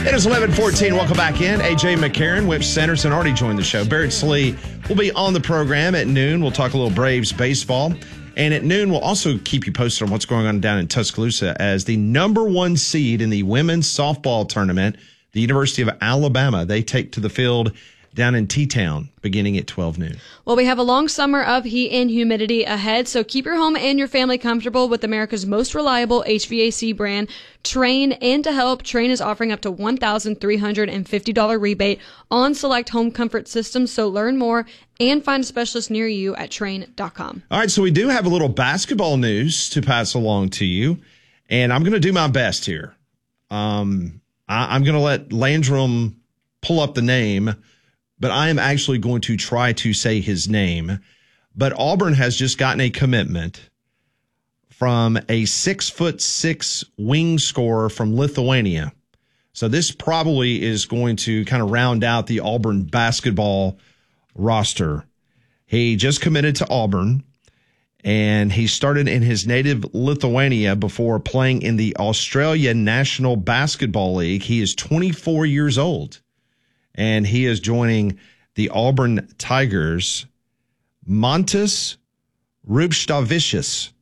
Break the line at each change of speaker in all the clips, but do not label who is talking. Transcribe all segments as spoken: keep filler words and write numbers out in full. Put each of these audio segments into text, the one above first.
It is eleven fourteen. Welcome back in. A J McCarron, Whip Sanderson already joined the show. Barrett Slee will be on the program at noon. We'll talk a little Braves baseball. And at noon, we'll also keep you posted on what's going on down in Tuscaloosa as the number one seed in the women's softball tournament, the University of Alabama, they take to the field down in T-Town beginning at twelve noon.
Well, we have a long summer of heat and humidity ahead, so keep your home and your family comfortable with America's most reliable H V A C brand, Trane. And to help, Trane is offering up to one thousand three hundred fifty dollars rebate on select home comfort systems. So learn more and find a specialist near you at Trane dot com.
All right, so we do have a little basketball news to pass along to you, and I'm going to do my best here. Um, I, I'm going to let Landrum pull up the name, but I am actually going to try to say his name. But Auburn has just gotten a commitment from a six foot six wing scorer from Lithuania. So this probably is going to kind of round out the Auburn basketball roster. He just committed to Auburn, and he started in his native Lithuania before playing in the Australia National Basketball League. He is twenty-four years old. And he is joining the Auburn Tigers, Montas Rubstavicius.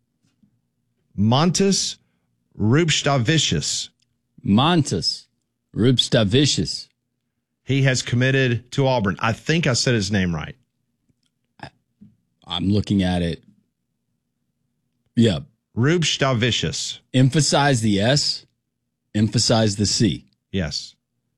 Montas Rubstavicius.
Montas Rubstavicius.
He has committed to Auburn. I think I said his name right.
I'm looking at it. Yeah.
Rubstavicius.
Emphasize the S. Emphasize the C.
Yes.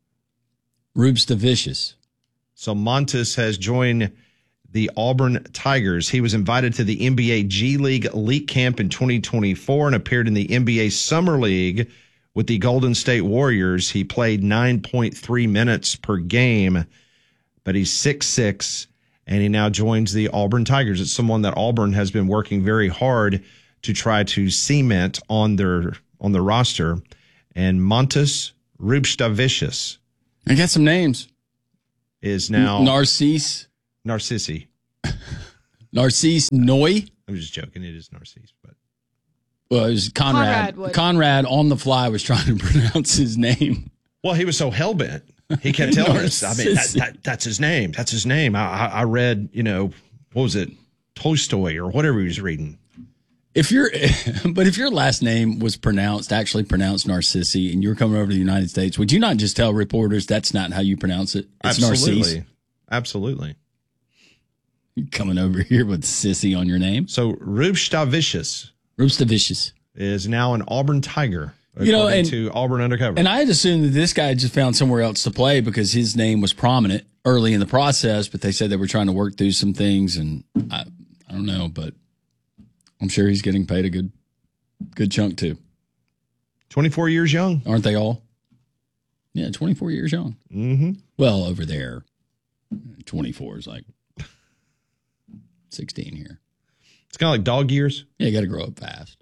Rubstavicius.
So Montas has joined the Auburn Tigers. He was invited to the N B A G League Elite Camp in twenty twenty-four and appeared in the N B A Summer League with the Golden State Warriors. He played nine point three minutes per game, but he's six foot six, and he now joins the Auburn Tigers. It's someone that Auburn has been working very hard to try to cement on their on the roster. And Montas Rubstavicius.
I got some names.
Is now
Narcisse.
Narcissi.
Narcisse Noy.
I'm just joking. It is Narcisse, but
well, it was Conrad. Conrad, Conrad on the fly was trying to pronounce his name.
Well, he was so hell bent. He kept telling us. I mean, that, that, that's his name. That's his name. I, I, I read, you know, what was it, Tolstoy or whatever he was reading.
If your, but if your last name was pronounced, actually pronounced Narcissi, and you were coming over to the United States, would you not just tell reporters that's not how you pronounce it? It's
Absolutely.
Narcisse.
Absolutely.
You're coming over here with sissy on your name.
So Rubstavicius.
Rubstavicius
is now an Auburn Tiger,
you know, and
to Auburn Undercover.
And I had assumed that this guy just found somewhere else to play because his name was prominent early in the process, but they said they were trying to work through some things, and I, I don't know, but I'm sure he's getting paid a good, good chunk too.
twenty-four years young,
aren't they all? Yeah, twenty-four years young.
Mm-hmm.
Well, over there, twenty-four is like sixteen here.
It's kind of like dog years.
Yeah, you got to grow up fast.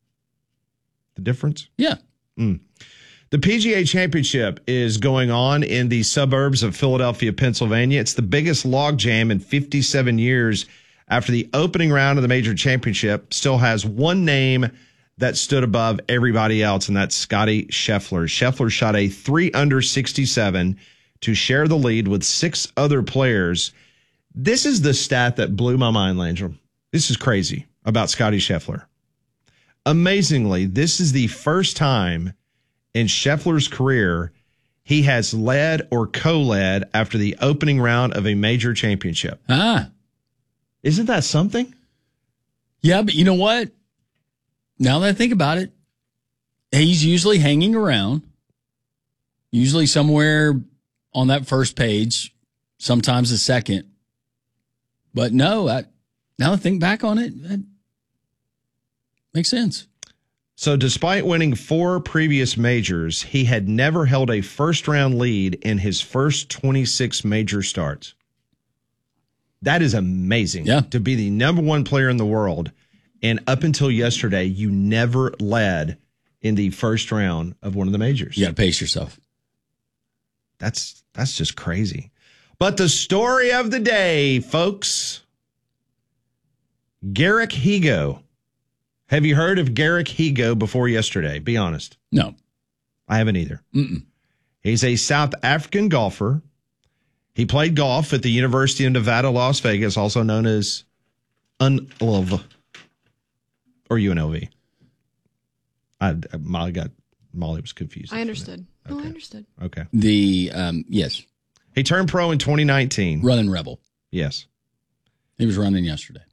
The difference?
Yeah.
Mm. The P G A Championship is going on in the suburbs of Philadelphia, Pennsylvania. It's the biggest logjam in fifty-seven years after the opening round of the major championship still has one name that stood above everybody else, and that's Scotty Scheffler. Scheffler shot a three under sixty-seven to share the lead with six other players. This is the stat that blew my mind, Landrum. This is crazy about Scotty Scheffler. Amazingly, this is the first time in Scheffler's career he has led or co-led after the opening round of a major championship.
Ah.
Isn't that something?
Yeah, but you know what? Now that I think about it, he's usually hanging around, usually somewhere on that first page, sometimes the second. But no, I, now that I think back on it, that makes sense.
So despite winning four previous majors, he had never held a first-round lead in his first twenty-six major starts. That is amazing.
Yeah.
To be the number one player in the world, and up until yesterday, you never led in the first round of one of the majors.
You got to pace yourself.
That's that's just crazy. But the story of the day, folks, Garrick Higgo. Have you heard of Garrick Higgo before yesterday? Be honest.
No.
I haven't either.
Mm-mm.
He's a South African golfer. He played golf at the University of Nevada, Las Vegas, also known as U N L V or U N L V. I, Molly got Molly was confused.
I understood.
Okay.
Oh, I understood.
Okay.
The um, yes,
He turned pro in twenty nineteen.
running rebel.
Yes.
He was running yesterday.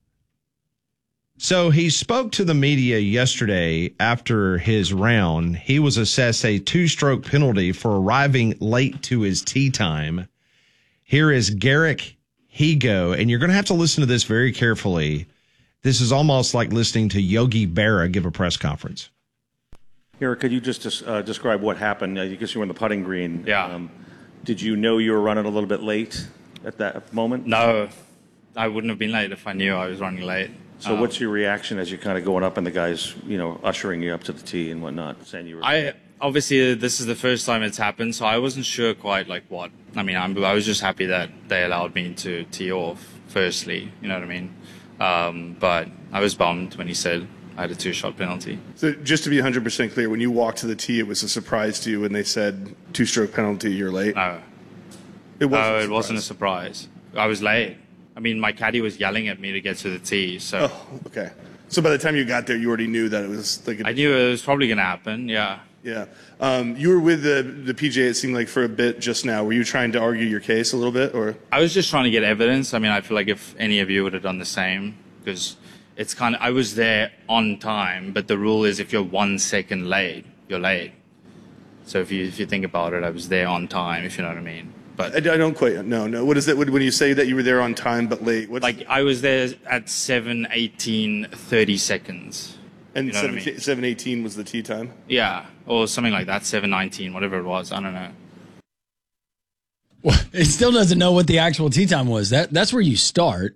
So he spoke to the media yesterday after his round. He was assessed a two-stroke penalty for arriving late to his tee time. Here is Garrick Higgo, and you're going to have to listen to this very carefully. This is almost like listening to Yogi Berra give a press conference.
Garrick, could you just uh, describe what happened? I guess you were in the putting green.
Yeah.
Um, did you know you were running a little bit late at that moment?
No, I wouldn't have been late if I knew I was running late.
So
Um,
what's your reaction as you're kind of going up and the guys, you know, ushering you up to the tee and whatnot, saying you were...
I obviously this is the first time it's happened, so I wasn't sure quite like what. I mean, I'm, I was just happy that they allowed me to tee off. Firstly, you know what I mean. Um, but I was bummed when he said I had a two-shot penalty.
So just to be one hundred percent clear, when you walked to the tee, it was a surprise to you when they said two-stroke penalty, you're late?
No,
It wasn't,
no,
a
it wasn't a surprise. I was late. I mean, my caddy was yelling at me to get to the tee, so
Oh, okay. So by the time you got there, you already knew that it was like a,
I knew it was probably going to happen. Yeah.
yeah. Um, you were with the the P G A, it seemed like, for a bit just now. Were you trying to argue your case a little bit, or?
I was just trying to get evidence. I mean, I feel like if any of you would have done the same, because it's kind of, I was there on time, but the rule is if you're one second late, you're late. So if you if you think about it, I was there on time, if you know what I mean. But
I, I don't quite. No, no. What is it when you say that you were there on time but late? What's,
like I was there at seven eighteen thirty seconds.
and
you know what I mean?
seven eighteen was the tee time.
Yeah, or something like that, seven nineteen, whatever it was. I don't know.
Well, it still doesn't know what the actual tee time was. That that's where you start.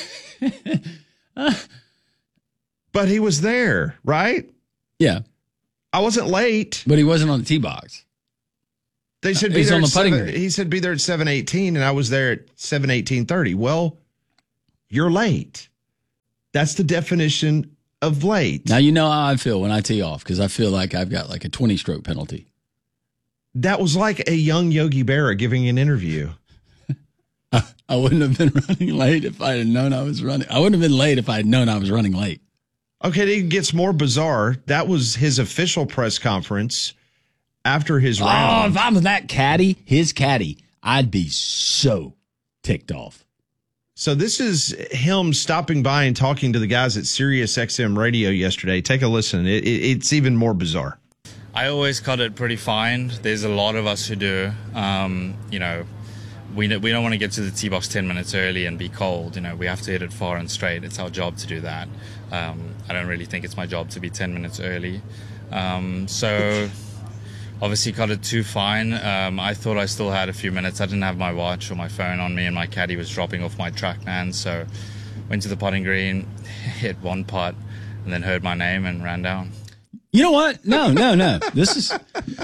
But he was there, right?
Yeah,
I wasn't late.
but he wasn't on the tee box.
They said be
He's
there
on
at
the putting
seven,
green.
he said be there at seven eighteen, and I was there at seven eighteen thirty. Well, you're late. That's the definition of late.
Now you know how I feel when I tee off because I feel like I've got like a twenty stroke penalty.
That was like a young Yogi Berra giving an interview.
I wouldn't have been running late if I had known I was running. I wouldn't have been late if I had known I was running late.
Okay, it gets more bizarre. That was his official press conference after his
Oh,
round.
if I was that caddy, his caddy, I'd be so ticked off.
So this is him stopping by and talking to the guys at Sirius X M Radio yesterday. Take a listen. It, it, it's even more bizarre.
I always cut it pretty fine. There's a lot of us who do. Um, you know, we we don't want to get to the tee box ten minutes early and be cold. You know, we have to hit it far and straight. It's our job to do that. Um, I don't really think it's my job to be ten minutes early. Um, so obviously cut it too fine. Um, I thought I still had a few minutes. I didn't have my watch or my phone on me, and my caddy was dropping off my TrackMan. So went to the putting green, hit one putt, and then heard my name and ran down.
You know what? No, no, no. This is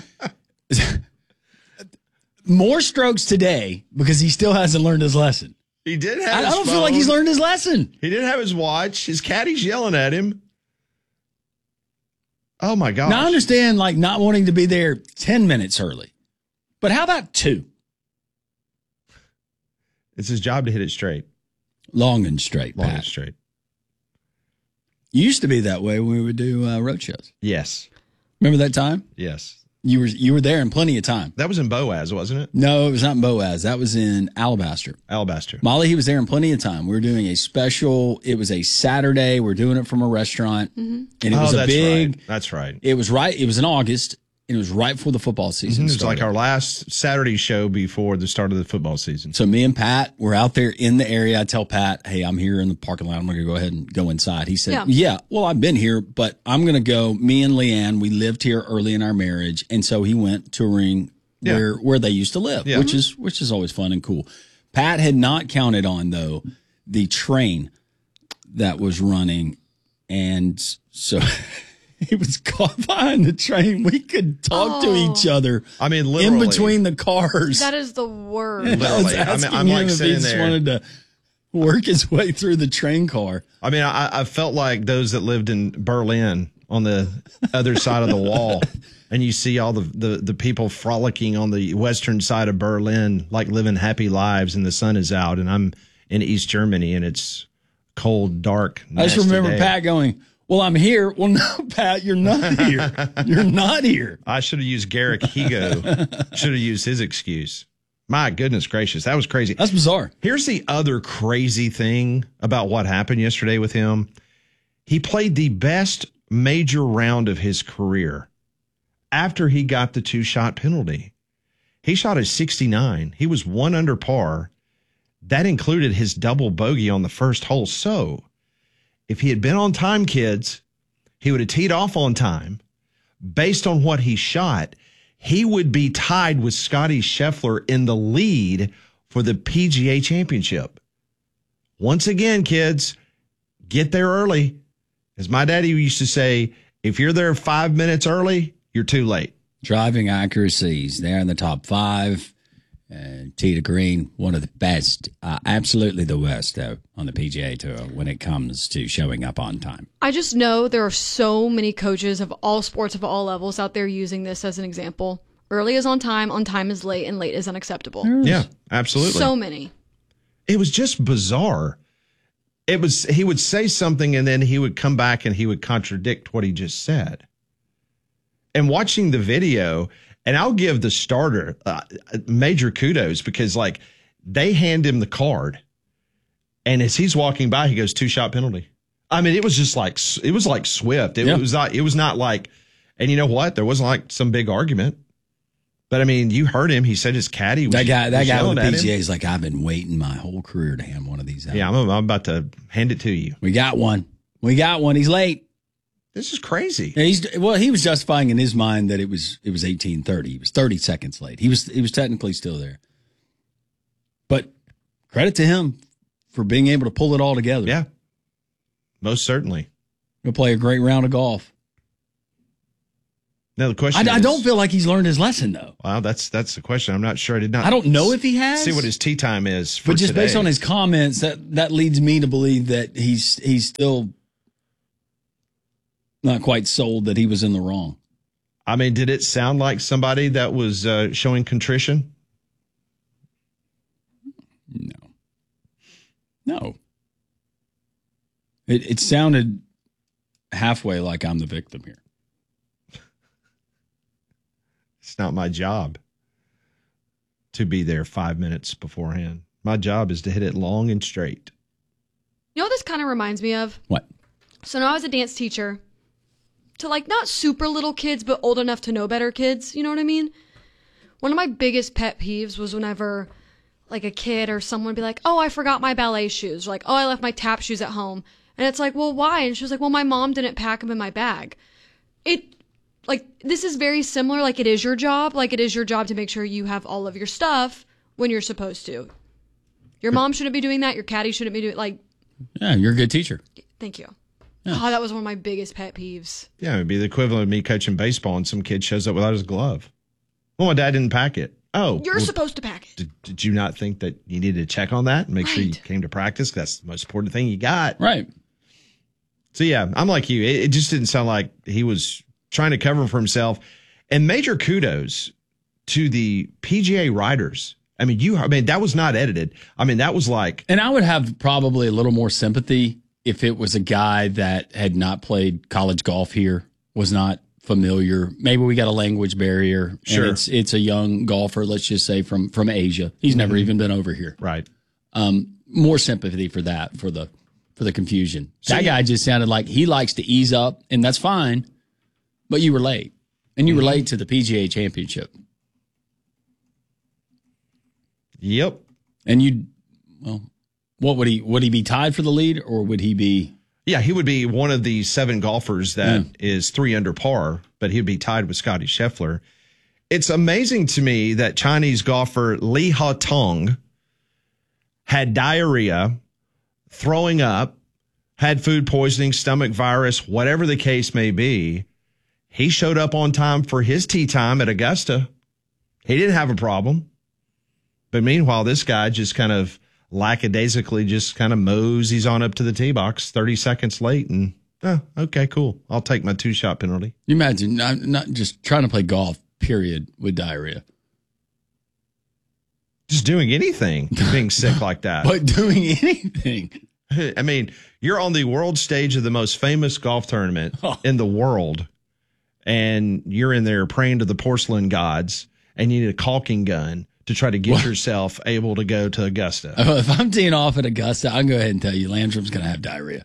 more strokes today because he still hasn't learned his lesson.
He did have
I, I
his
don't feel like
phone.
he's learned his lesson.
He didn't have his watch. His caddy's yelling at him. Oh, my gosh.
Now, I understand like not wanting to be there ten minutes early, but how about two?
It's his job to hit it straight.
Long and straight,
Long
Pat.
and straight.
You used to be that way when we would do uh, road shows.
Yes.
Remember that time?
Yes.
You were you were there in plenty of time.
That was in Boaz, wasn't it?
No, it was not in Boaz. That was in Alabaster.
Alabaster.
Molly, he was there in plenty of time. We were doing a special. It was a Saturday. We we're doing it from a restaurant, and it
oh,
was a
that's
big.
right. That's right.
It was right. It was in August, and it was right before the football season
It was
started.
like our last Saturday show before the start of the football season.
So me and Pat were out there in the area. I tell Pat, hey, I'm here in the parking lot. I'm going to go ahead and go inside. He said,
Yeah.
yeah, well, I've been here, but I'm going to go. Me and Leanne, we lived here early in our marriage. And so he went touring
Yeah.
where, where they used to live,
Yeah.
which is, which is always fun and cool. Pat had not counted on though the train that was running. And so he was caught behind the train. We could talk to
Oh.
each other
I mean,
in
literally.
between the cars.
That is the worst.
I was
Literally. I mean,
asking
I'm
him
like
if he
sitting
just
there.
wanted to work his way through the train car.
I mean, I, I felt like those that lived in Berlin on the other side of the wall. and you see all the, the, the people frolicking on the western side of Berlin, like living happy lives, and the sun is out, and I'm in East Germany, and it's cold, dark.
I just remember
day.
Pat going, well, I'm here. Well, no, Pat, you're not here. You're not here.
I should have used Garrick Higo. Should have used his excuse. My goodness gracious. That was crazy.
That's bizarre.
Here's the other crazy thing about what happened yesterday with him. He played the best major round of his career after he got the two-shot penalty. He shot a sixty-nine. He was one under par. That included his double bogey on the first hole. So if he had been on time, kids, he would have teed off on time. Based on what he shot, he would be tied with Scotty Scheffler in the lead for the P G A Championship. Once again, kids, get there early. As my daddy used to say, if you're there five minutes early, you're too late.
Driving accuracies, they're in the top five. Uh, tee to green, one of the best, uh, absolutely the worst, though, on the P G A Tour when it comes to showing up on time.
I just know there are so many coaches of all sports, of all levels out there using this as an example. Early is on time, on time is late, and late is unacceptable.
Yeah, absolutely.
So many.
It was just bizarre. It was, he would say something and then he would come back and he would contradict what he just said. And watching the video, and I'll give the starter uh, major kudos because, like, they hand him the card, and as he's walking by, he goes, two-shot penalty. I mean, it was just like, it was like swift. It
yeah.
was not, it was not like, and you know what? There wasn't like some big argument. But I mean, you heard him. He said his caddy was
that guy. That
was
guy with the
yelling
P G A
at him.
is like, I've been waiting my whole career to hand one of these out.
Yeah, I'm, I'm about to hand it to you.
We got one. We got one. He's late.
This is crazy.
Yeah, he's well. He was justifying in his mind that it was it was eighteen thirty. He was thirty seconds late. He was he was technically still there. But credit to him for being able to pull it all together.
Yeah, most certainly.
He'll play a great round of golf.
Now the question
I,
is,
I don't feel like he's learned his lesson though.
Well, that's that's the question. I'm not sure. I did not.
I don't know if he has.
See what his tee time is. For
but just
today.
based on his comments, that that leads me to believe that he's he's still not quite sold that he was in the wrong.
I mean, did it sound like somebody that was uh, showing contrition?
No. No. It it sounded halfway like I'm the victim here.
It's not my job to be there five minutes beforehand. My job is to hit it long and straight.
You know what this kind of reminds me of?
What?
So now I was a dance teacher to, like, not super little kids, but old enough to know better kids. You know what I mean? One of my biggest pet peeves was whenever, like, a kid or someone would be like, oh, I forgot my ballet shoes. Or like, oh, I left my tap shoes at home. And it's like, well, why? And she was like, well, my mom didn't pack them in my bag. It, like, this is very similar. Like, it is your job. Like, it is your job to make sure you have all of your stuff when you're supposed to. Your mom shouldn't be doing that. Your caddy shouldn't be doing, like.
Yeah, you're a good teacher.
Thank you.
Yeah.
Oh, that was one of my biggest pet peeves.
Yeah, it'd be the equivalent of me coaching baseball and some kid shows up without his glove. Well, my dad didn't pack it. Oh,
You're
well,
supposed to pack it.
Did, did you not think that you needed to check on that and make sure you
Right.
came to practice? That's the most important thing you got.
Right.
So, yeah, I'm like you. It, it just didn't sound like he was trying to cover for himself. And major kudos to the P G A riders. I mean, you. I mean, that was not edited. I mean, that was like.
And I would have probably a little more sympathy if it was a guy that had not played college golf here, was not familiar. Maybe we got a language barrier.
Sure.
And it's it's a young golfer, let's just say from from Asia. He's never even been over here.
Right.
Um, more sympathy for that, for the for the confusion.
So
that
you-
guy just sounded like he likes to ease up, and that's fine. But you were late, and you were late to the P G A Championship,
Yep.
and you, well, what would he would he be tied for the lead, or would he be?
Yeah, he would be one of the seven golfers that is three under par, but he'd be tied with Scotty Scheffler. It's amazing to me that Chinese golfer Li Haotong had diarrhea, throwing up, had food poisoning, stomach virus, whatever the case may be. He showed up on time for his tee time at Augusta. He didn't have a problem. But meanwhile, this guy just kind of lackadaisically just kind of moseys on up to the tee box thirty seconds late and Oh, okay, cool. I'll take my two shot penalty.
You imagine not, not just trying to play golf, period, with diarrhea.
Just doing anything, being sick like that.
But doing anything.
I mean, you're on the world stage of the most famous golf tournament
Oh.
in the world, and you're in there praying to the porcelain gods, and you need a caulking gun to try to get
What?
yourself able to go to Augusta.
Uh, If I'm teeing off at Augusta, I'll go ahead and tell you Landrum's going to have diarrhea.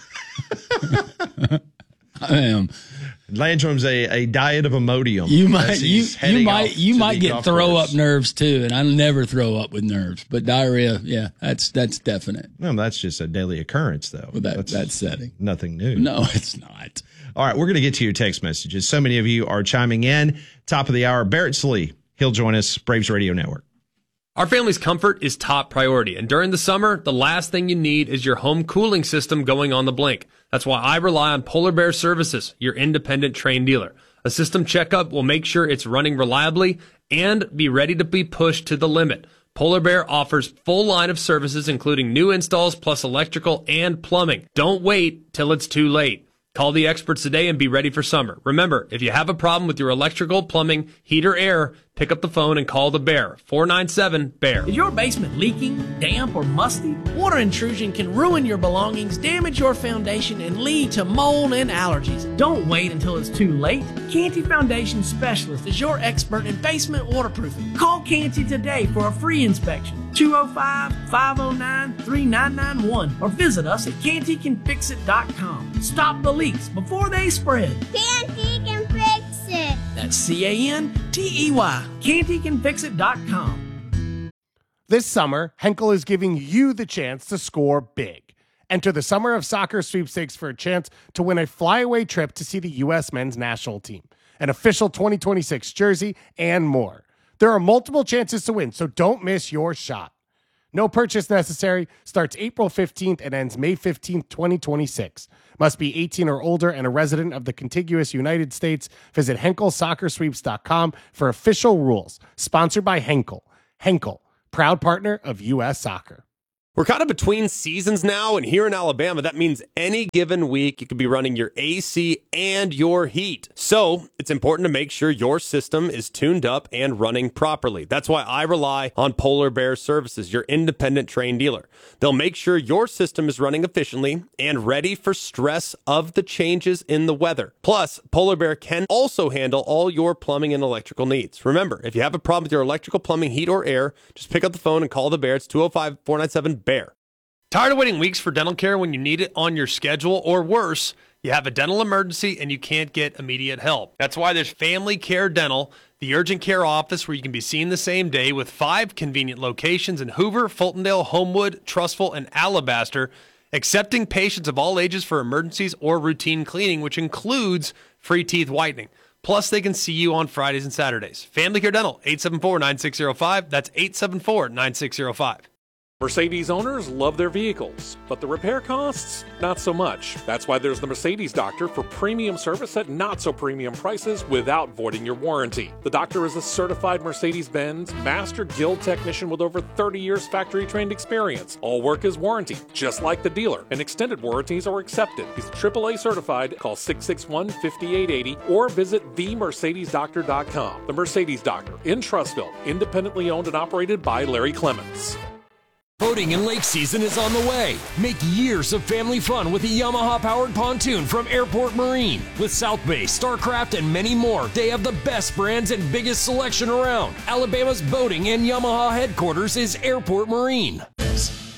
I am.
Landrum's a, a diet of Imodium.
You might
as
you
he's
you
heading
might
off
you
to
might
the
get
golf
throw
course.
up nerves too, and I never throw up with nerves, but diarrhea, yeah, that's that's definite
No, that's just a daily occurrence, though.
with that
that's
that setting.
nothing new.
No, it's not.
All right, we're going to get to your text messages. So many of you are chiming in. Top of the hour, Barrett Slee. He'll join us, Braves Radio Network.
Our family's comfort is top priority, and during the summer, the last thing you need is your home cooling system going on the blink. That's why I rely on Polar Bear Services, your independent Trane dealer. A system checkup will make sure it's running reliably and be ready to be pushed to the limit. Polar Bear offers full line of services, including new installs plus electrical and plumbing. Don't wait till it's too late. Call the experts today and be ready for summer. Remember, if you have a problem with your electrical, plumbing, heat, or air, pick up the phone and call the Bear. four nine seven, B E A R.
Is your basement leaking, damp, or musty? Water intrusion can ruin your belongings, damage your foundation, and lead to mold and allergies. Don't wait until it's too late. Canty Foundation Specialist is your expert in basement waterproofing. Call Canty today for a free inspection. two oh five, five oh nine, three nine nine one or visit us at canty can fix it dot com. Stop the leaks before they spread.
Canty can fix it.
That's C A N T E Y. canty can fix it dot com.
This summer, Henkel is giving you the chance to score big. Enter the Summer of Soccer sweepstakes for a chance to win a flyaway trip to see the U S men's national team, an official twenty twenty-six jersey, and more. There are multiple chances to win, so don't miss your shot. No purchase necessary. Starts April fifteenth and ends May fifteenth, twenty twenty-six. Must be eighteen or older and a resident of the contiguous United States. Visit henkel soccer sweeps dot com for official rules. Sponsored by Henkel. Henkel, proud partner of U S Soccer.
We're kind of between seasons now, and here in Alabama, that means any given week you could be running your A C and your heat. So it's important to make sure your system is tuned up and running properly. That's why I rely on Polar Bear Services, your independent Trane dealer. They'll make sure your system is running efficiently and ready for stress of the changes in the weather. Plus, Polar Bear can also handle all your plumbing and electrical needs. Remember, if you have a problem with your electrical, plumbing, heat, or air, just pick up the phone and call the Bear. It's two oh five, four nine seven, B E A R.
Tired of waiting weeks for dental care when you need it on your schedule, or worse, you have a dental emergency and you can't get immediate help? That's why there's Family Care Dental, the urgent care office where you can be seen the same day, with five convenient locations in Hoover, Fultondale, Homewood, Trussville, and Alabaster, accepting patients of all ages for emergencies or routine cleaning, which includes free teeth whitening. Plus, they can see you on Fridays and Saturdays. Family Care Dental, eight seven four, nine six zero five. That's eight seven four, nine six zero five.
Mercedes owners love their vehicles, but the repair costs, not so much. That's why there's the Mercedes Doctor for premium service at not so premium prices without voiding your warranty. The Doctor is a certified Mercedes-Benz Master Guild technician with over thirty years factory trained experience. All work is warranted, just like the dealer, and extended warranties are accepted. He's triple A certified. Call six six one, five eight eight zero or visit the mercedes doctor dot com. The Mercedes Doctor in Trussville, independently owned and operated by Larry Clements.
Boating in lake season is on the way. Make years of family fun with a Yamaha-powered pontoon from Airport Marine. With South Bay, StarCraft, and many more, they have the best brands and biggest selection around. Alabama's boating and Yamaha headquarters is Airport Marine.